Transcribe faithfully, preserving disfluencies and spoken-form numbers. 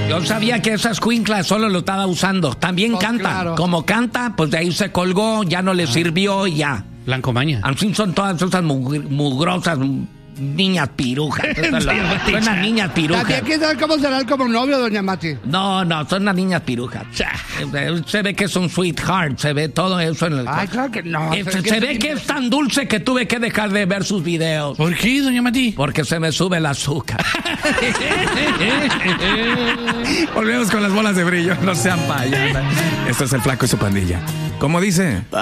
Yo sabía que esa escuincla solo lo estaba usando. También Oh, canta. claro. Como canta, pues de ahí se colgó, ya no le sirvió y ya. Blanco Maña. Así son todas esas mug- mugrosas niñas pirujas. Esas son las- son las niñas pirujas. También quiere saber cómo será él como novio, doña Mati. No, no, son las niñas pirujas. Se, se ve que es un sweetheart, se ve todo eso en el... Ay, claro que no. Eh, se, se ve que es tan dulce que tuve que dejar de ver sus videos. ¿Por qué, doña Mati? Porque se me sube el azúcar. Volvemos con las bolas de brillo. No sean payadas. Esto es El Flaco y su pandilla. ¿Cómo dice?